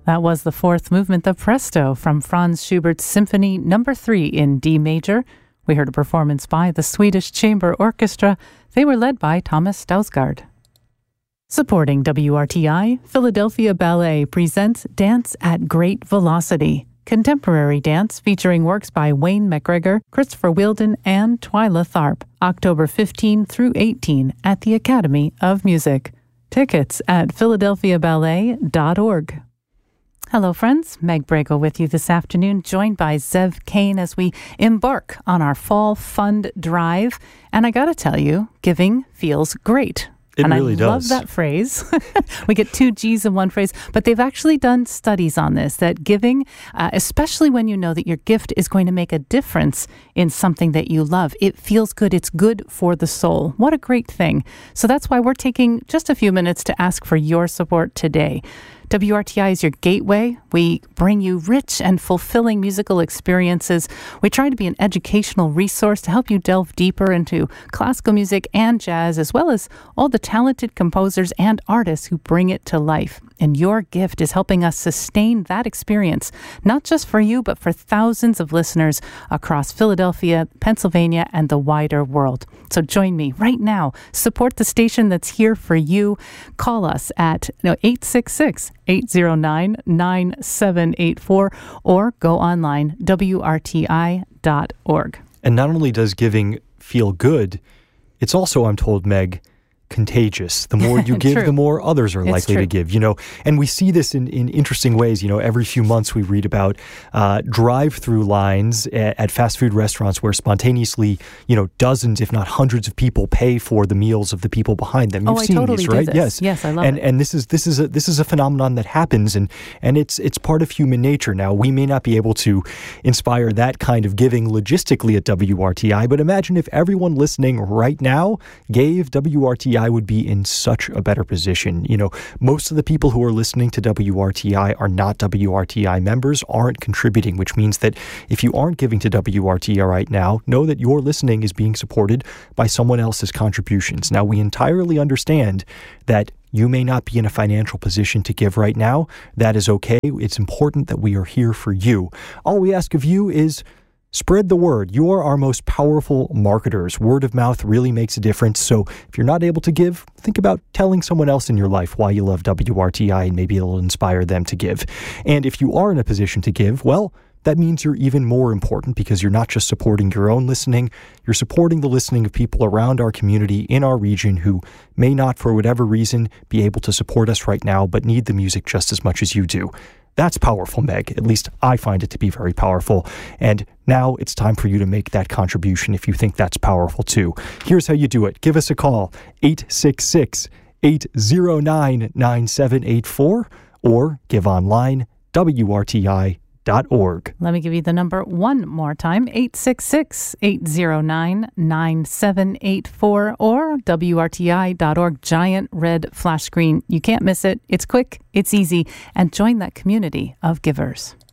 That was the fourth movement of Presto from Franz Schubert's Symphony No. 3 in D major. We heard a performance by the Swedish Chamber Orchestra. They were led by Thomas Dausgaard. Supporting WRTI, Philadelphia Ballet presents Dance at Great Velocity, contemporary dance featuring works by Wayne McGregor, Christopher Wheeldon, and Twyla Tharp, October 15 through 18 at the Academy of Music. Tickets at philadelphiaballet.org. Hello, friends. Meg Brago with you this afternoon, joined by Zev Kane as we embark on our Fall Fund Drive. And I got to tell you, giving feels great. It really does. I love that phrase. We get two G's in one phrase, but they've actually done studies on this, that giving, especially when you know that your gift is going to make a difference in something that you love, it feels good. It's good for the soul. What a great thing. So that's why we're taking just a few minutes to ask for your support today. WRTI is your gateway. We bring you rich and fulfilling musical experiences. We try to be an educational resource to help you delve deeper into classical music and jazz, as well as all the talented composers and artists who bring it to life. And your gift is helping us sustain that experience, not just for you, but for thousands of listeners across Philadelphia, Pennsylvania, and the wider world. So join me right now. Support the station that's here for you. Call us at 866-809-9784 or go online, WRTI.org. And not only does giving feel good, it's also, I'm told, Meg, contagious. The more you give, the more others are likely to give, and we see this in interesting ways. Every few months we read about drive-through lines at fast food restaurants where spontaneously, dozens, if not hundreds of people pay for the meals of the people behind them. You've seen totally these, right? Yes, I love it. And this is a phenomenon that happens, and it's part of human nature. Now, we may not be able to inspire that kind of giving logistically at WRTI, but imagine if everyone listening right now gave. WRTI would be in such a better position. Most of the people who are listening to WRTI are not WRTI members, aren't contributing, which means that if you aren't giving to WRTI right now, know that your listening is being supported by someone else's contributions. Now, we entirely understand that you may not be in a financial position to give right now. That is okay. It's important that we are here for you. All we ask of you is spread the word. You are our most powerful marketers. Word of mouth really makes a difference. So if you're not able to give, think about telling someone else in your life why you love WRTI, and maybe it'll inspire them to give. And if you are in a position to give, well, that means you're even more important, because you're not just supporting your own listening, you're supporting the listening of people around our community in our region who may not, for whatever reason, be able to support us right now, but need the music just as much as you do. That's powerful, Meg. At least I find it to be very powerful. And now it's time for you to make that contribution if you think that's powerful too. Here's how you do it. Give us a call, 866-809-9784, or give online, WRTI.org. Let me give you the number one more time, 866-809-9784 or WRTI.org. Giant red flash screen. You can't miss it. It's quick, it's easy, and join that community of givers.